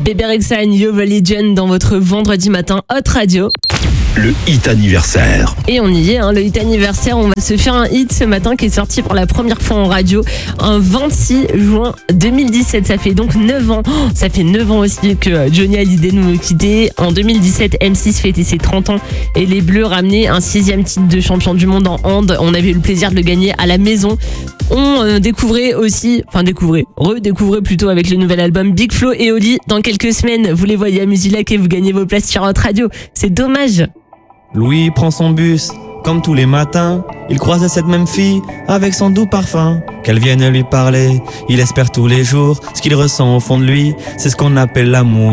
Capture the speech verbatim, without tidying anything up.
Bébé Rexha and Yo Legend dans votre vendredi matin Hot Radio. Le hit anniversaire. Et on y est, hein, le hit anniversaire. On va se faire un hit ce matin qui est sorti pour la première fois en radio un vingt-six juin deux mille dix-sept. Ça fait donc neuf ans. Oh, ça fait neuf ans aussi que Johnny Hallyday nous quittait. En deux mille dix-sept, M six fêtait ses trente ans et les Bleus ramenaient un sixième titre de champion du monde en hand. On avait eu le plaisir de le gagner à la maison. On euh, découvrait aussi, enfin découvrait, redécouvrait plutôt avec le nouvel album Big Flo et Oli. Dans quelques semaines, vous les voyez à Musilac et vous gagnez vos places sur Hot Radio. C'est dommage. Louis prend son bus, comme tous les matins. Il croise cette même fille avec son doux parfum. Qu'elle vienne lui parler, il espère tous les jours. Ce qu'il ressent au fond de lui, c'est ce qu'on appelle l'amour.